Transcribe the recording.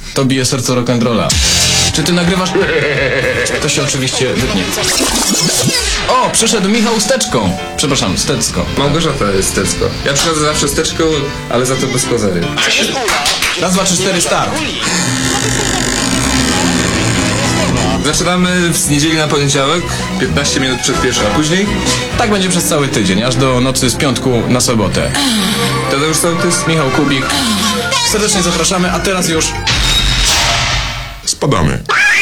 To bije serce rock'n'rolla. Czy ty nagrywasz? To się oczywiście wytnie. O, przyszedł Michał z teczką. Przepraszam, z teczką. Małgorzata jest Stecko. Ja przychodzę zawsze z teczką, ale za to bez kozery. Raz, dwa, trzy, cztery, start. Zaczynamy z niedzieli na poniedziałek, 15 minut przed pierwszą, a później? Tak będzie przez cały tydzień, aż do nocy z piątku na sobotę. Tadeusz Sołtys, Michał Kubik. Serdecznie zapraszamy, a teraz już... Spadamy.